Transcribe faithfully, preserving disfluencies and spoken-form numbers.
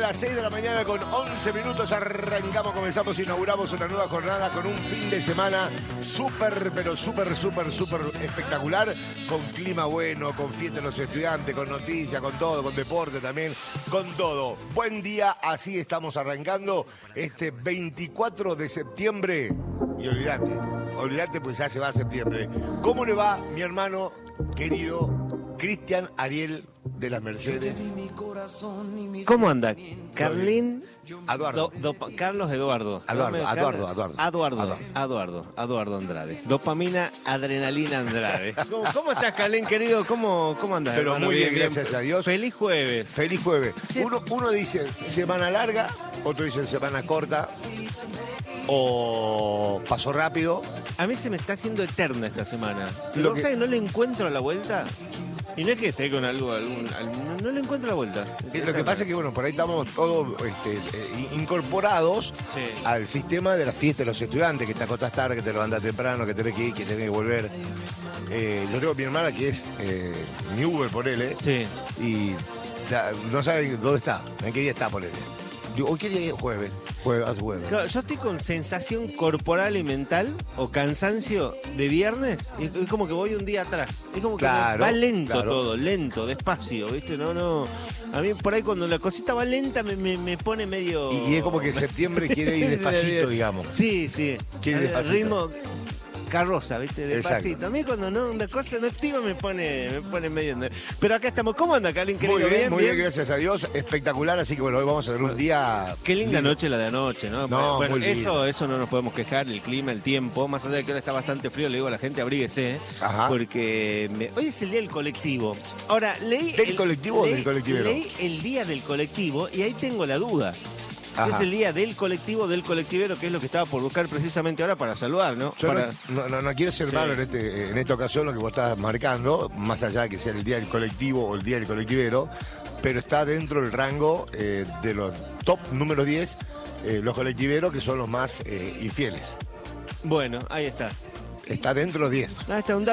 las seis de la mañana con once minutos arrancamos, comenzamos, inauguramos una nueva jornada con un fin de semana súper, pero súper, súper, súper espectacular, con clima bueno, con fiesta de los estudiantes, con noticias, con todo, con deporte también, con todo. Buen día, así estamos arrancando este veinticuatro de septiembre. Y olvídate, olvídate pues ya se va a septiembre. ¿Cómo le va mi hermano querido Cristian Ariel de las Mercedes? ¿Cómo anda? Carlín... Eduardo. Do, do, Carlos Eduardo. Eduardo, ¿No? Eduardo, Eduardo. Eduardo, Eduardo, Eduardo Andrade. Dopamina, adrenalina Andrade. ¿Cómo, cómo estás, Carlín, querido? ¿Cómo, cómo andas? Pero hermano? muy bien, bien, gracias a Dios. Feliz jueves. Feliz jueves. Sí. Uno, uno dice semana larga, otro dice semana corta, o pasó rápido. A mí se me está haciendo eterna esta semana. Si Lo vos que- sabés, no le encuentro la vuelta. Y no es que esté con algo, algún, algún- no, no le encuentro la vuelta. Lo que pasa es que, bueno, por ahí estamos todos este, eh, incorporados Sí. al sistema de la fiesta de los estudiantes, que te acostás tarde, que te levantás temprano, que tenés que ir, que tenés que volver. Eh, yo tengo mi hermana que es eh, mi Uber, ponele, Sí. y ya, no sabe dónde está, en qué día está, ponele. Digo, ¿hoy qué día es? Jueves. Jueves, hace jueves. Claro, yo estoy con sensación corporal y mental o cansancio de viernes. Es, es como que voy un día atrás. Es como que Claro, va lento claro. todo, lento, despacio, ¿viste? No, no. A mí por ahí cuando la cosita va lenta me, me, me pone medio. Y, y es como que septiembre quiere ir despacito, digamos. Sí, sí. Quiere ir El despacito. ritmo carroza, ¿viste? Despacito. Exacto. A mí cuando no, una cosa no activa me pone, me pone medio. Pero acá estamos. ¿Cómo anda, Carlín, querido? Muy bien, muy bien, gracias a Dios. Espectacular, así que bueno, hoy vamos a tener un día... Qué linda lindo. noche la de anoche, ¿no? No, bueno, muy lindo. eso, eso no nos podemos quejar, el clima, el tiempo, más allá de que ahora está bastante frío, le digo a la gente, abríguese, Ajá. porque me- hoy es el día del colectivo. Ahora, leí... ¿Del el- colectivo o leí- del colectivero? Leí el día del colectivo y ahí tengo la duda. Ajá. Es el día del colectivo, del colectivero, que es lo que estaba por buscar precisamente ahora para saludar, ¿no? Yo Para- no, no- no- no quiero ser Sí. malo en, este, en esta ocasión, lo que vos estás marcando, más allá de que sea el día del colectivo o el día del colectivero, pero está dentro del rango eh, de los top número diez, eh, los colectiveros que son los más eh, infieles. Bueno, ahí está. Está dentro de los diez. Ahí está un